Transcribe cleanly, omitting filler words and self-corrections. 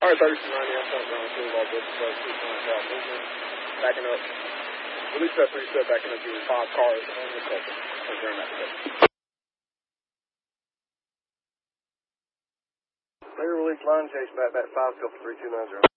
All right, 3290, I'm point down to all this, 2.5 movement, backing up. Release that 3-step, backing up to 5 cars on the second. Confirm that today. Clear release line chase back 5 Delta 3290.